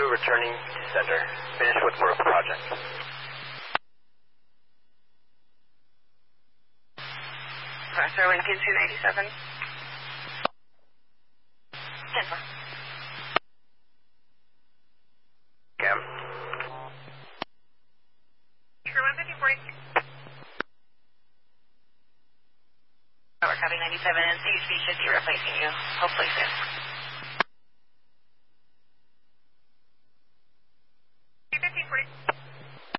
returning to center. Finished with work project. Sir, Lincoln 297. Denver. Cam. True 15046. We're copy 97 and CHP should be replacing you, hopefully soon.